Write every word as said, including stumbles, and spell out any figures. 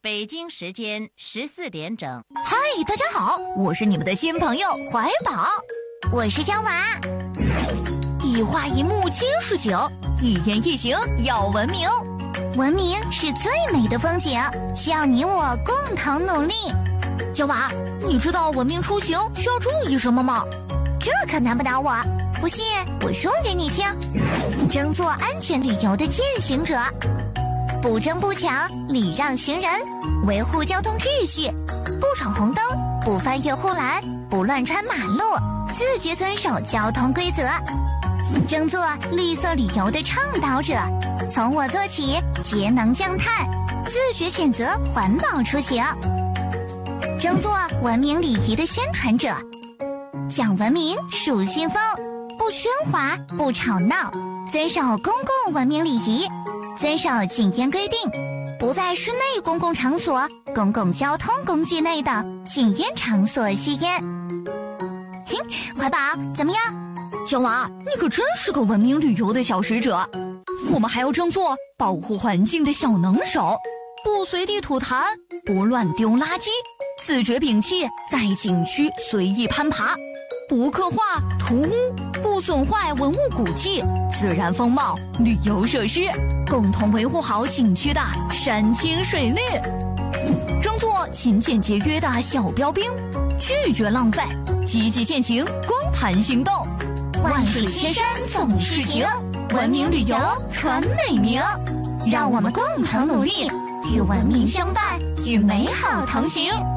北京时间十四点整。 嗨，大家好，我是你们的新朋友怀宝， 我是小瓦。 一花一木皆是景，一言一行要文明。 文明是最美的风景，需要你我共同努力。 小瓦，你知道文明出行需要注意什么吗？ 这可难不倒我，不信我说给你听。争做安全旅游的践行者，不争不抢，礼让行人，维护交通秩序，不闯红灯，不翻越护栏，不乱穿马路，自觉遵守交通规则。争做绿色旅游的倡导者，从我做起，节能降碳，自觉选择环保出行。争做文明礼仪的宣传者，讲文明树新风，不喧哗，不吵闹，遵守公共文明礼仪，遵守禁烟规定，不在室内公共场所、公共交通工具内的禁烟场所吸烟。嘿，怀宝，怎么样？ 小娃，你可真是个文明旅游的小使者。我们还要争做保护环境的小能手，不随地吐痰，不乱丢垃圾，自觉摒弃在景区随意攀爬，不刻画涂污，不损坏文物古迹、自然风貌、旅游设施，共同维护好景区的山清水绿。争做勤俭节约的小标兵，拒绝浪费，积极践行光盘行动。 万水千山总是情，文明旅游传美名。让我们共同努力，与文明相伴，与美好同行。